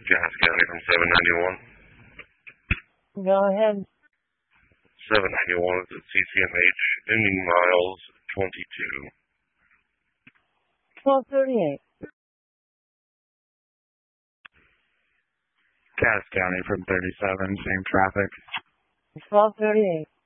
Cass County from 791. Go ahead. 791 is at CCMH, ending miles 22. 1238. Cass County from 37, same traffic. 1238.